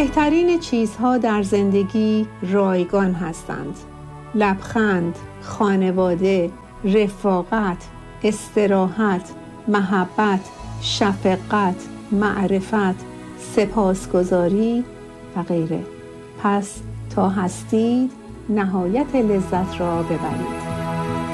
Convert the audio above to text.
بهترین چیزها در زندگی رایگان هستند. لبخند، خانواده، رفاقت، استراحت، محبت، شفقت، معرفت، سپاسگزاری و غیره. پس تا هستید نهایت لذت را ببرید.